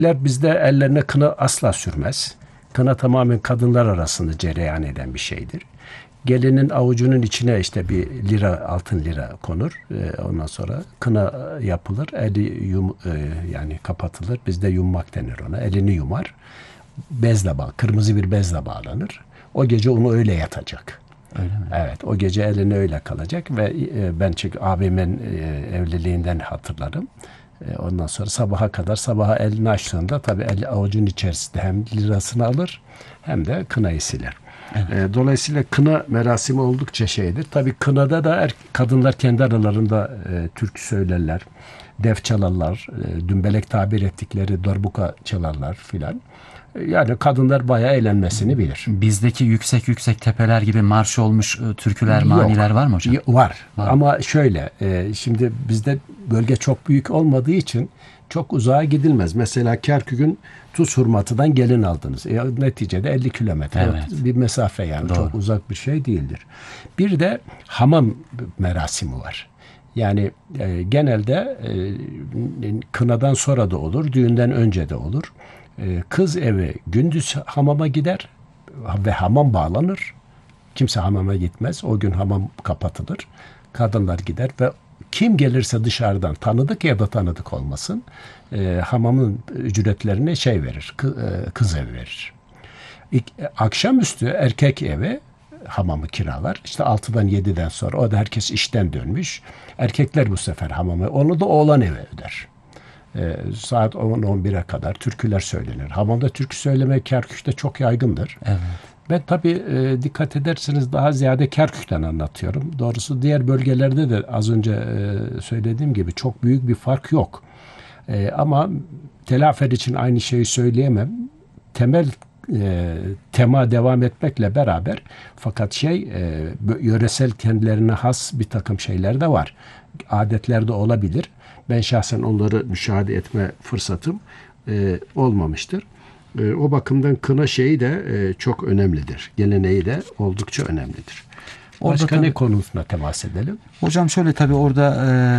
Bizde ellerine kına asla sürmez. Kına tamamen kadınlar arasında cereyan eden bir şeydir. Gelinin avucunun içine işte bir lira, altın lira konur. Ondan sonra kına yapılır. Yani kapatılır. Bizde yummak denir ona. Elini yumar. Kırmızı bir bezle bağlanır. O gece onu öyle yatacak. Öyle mi? Evet, o gece elini öyle kalacak ve ben çünkü abimin evliliğinden hatırlarım. Ondan sonra sabaha elini açtığında tabii avucun içerisinde hem lirasını alır hem de kınayı siler. Evet. Dolayısıyla kına merasimi oldukça şeydir. Tabii kınada da kadınlar kendi aralarında türkü söylerler, def çalarlar, dümbelek tabir ettikleri darbuka çalarlar filan. Yani kadınlar bayağı eğlenmesini bilir. Bizdeki yüksek yüksek tepeler gibi marş olmuş türküler, maniler var mı hocam? Var. Ama şöyle, şimdi bizde bölge çok büyük olmadığı için çok uzağa gidilmez. Mesela Kerkük'ün Tuz Hurmatı'dan gelin aldınız. Neticede 50 kilometre evet. bir mesafe yani. Doğru. Çok uzak bir şey değildir. Bir de hamam merasimi var. Yani genelde kınadan sonra da olur, düğünden önce de olur. Kız evi gündüz hamama gider ve hamam bağlanır. Kimse hamama gitmez. O gün hamam kapatılır. Kadınlar gider ve kim gelirse dışarıdan tanıdık ya da tanıdık olmasın hamamın ücretlerini verir. Kız evi verir. Akşamüstü erkek evi hamamı kiralar. İşte 6'dan 7'den sonra o da herkes işten dönmüş. Erkekler bu sefer hamamı. Onu da oğlan evi öder. Saat 10-11'e kadar türküler söylenir. Hamamda türkü söylemek Kerkük'te çok yaygındır. Evet. Ben tabii dikkat ederseniz daha ziyade Kerkük'ten anlatıyorum. Doğrusu diğer bölgelerde de az önce söylediğim gibi çok büyük bir fark yok. Ama Telafer için aynı şeyi söyleyemem. Tema devam etmekle beraber fakat yöresel kendilerine has bir takım şeyler de var. Adetler de olabilir. Ben şahsen onları müşahede etme fırsatım olmamıştır. O bakımdan kına şeyi de çok önemlidir. Geleneği de oldukça önemlidir. Başka ne konusuna temas edelim? Hocam şöyle tabii orada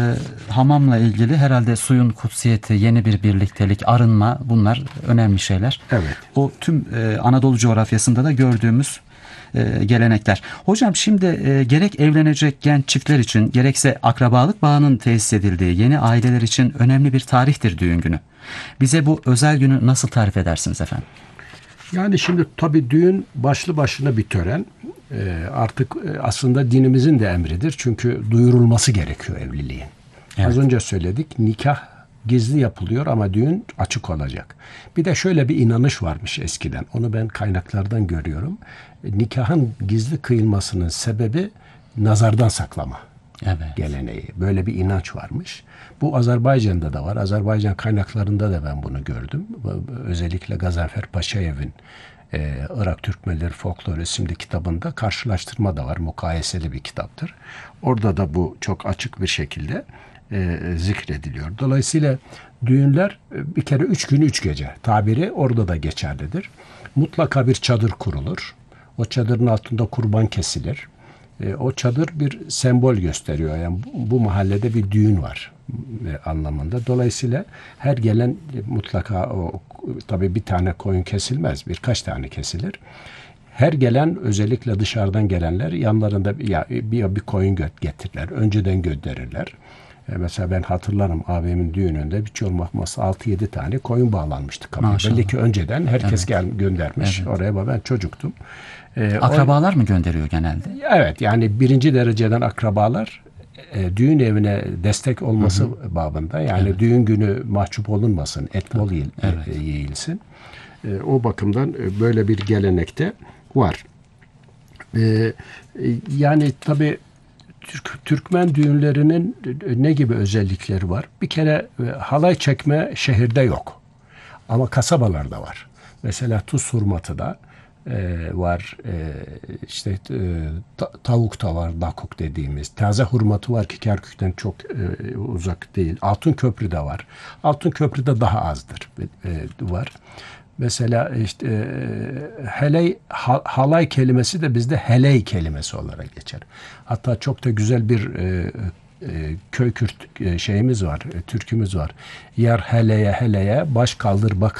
hamamla ilgili herhalde suyun kutsiyeti, yeni bir birliktelik, arınma bunlar önemli şeyler. Evet. O tüm Anadolu coğrafyasında da gördüğümüz gelenekler. Hocam şimdi gerek evlenecek genç çiftler için gerekse akrabalık bağının tesis edildiği yeni aileler için önemli bir tarihtir düğün günü. Bize bu özel günü nasıl tarif edersiniz efendim? Yani şimdi tabii düğün başlı başına bir tören. Artık aslında dinimizin de emridir. Çünkü duyurulması gerekiyor evliliğin. Evet. Az önce söyledik, nikah gizli yapılıyor ama düğün açık olacak. Bir de şöyle bir inanış varmış eskiden. Onu ben kaynaklardan görüyorum. Nikahın gizli kıyılmasının sebebi nazardan saklama. Evet. Geleneği. Böyle bir inanç varmış. Bu Azerbaycan'da da var. Azerbaycan kaynaklarında da ben bunu gördüm. Özellikle Gazanfer Paşayev'in Irak Türkmenleri Folkloru isimli kitabında karşılaştırma da var. Mukayeseli bir kitaptır. Orada da bu çok açık bir şekilde zikrediliyor. Dolayısıyla düğünler bir kere 3 gün 3 gece tabiri orada da geçerlidir. Mutlaka bir çadır kurulur. O çadırın altında kurban kesilir. O çadır bir sembol gösteriyor. Yani bu mahallede bir düğün var anlamında. Dolayısıyla her gelen mutlaka tabii bir tane koyun kesilmez. Birkaç tane kesilir. Her gelen özellikle dışarıdan gelenler yanlarında bir koyun getirirler. Önceden gönderirler. Mesela ben hatırlarım abimin düğününde hiç olmazsa 6-7 tane koyun bağlanmıştı kapıya. Belli ki önceden herkes göndermiş. Evet. Oraya ben çocuktum. Akrabalar mı gönderiyor genelde? Evet, yani birinci dereceden akrabalar düğün evine destek olması babında. Yani evet. Düğün günü mahcup olunmasın, et bol yiyilsin. O bakımdan böyle bir gelenekte var. Yani tabii Türkmen düğünlerinin ne gibi özellikleri var? Bir kere halay çekme şehirde yok. Ama kasabalarda var. Mesela Tuz Hurmatı'da var. İşte tavuk da var, dakuk dediğimiz. Taze hurmatı var ki Kerkük'ten çok uzak değil. Altınköprü'de var. Altınköprü'de daha azdır. Var. Mesela işte halay kelimesi de bizde heley kelimesi olarak geçer. Hatta çok da güzel bir köy Kürt şeyimiz var, türkümüz var. Yar heleye heleye, baş kaldır bak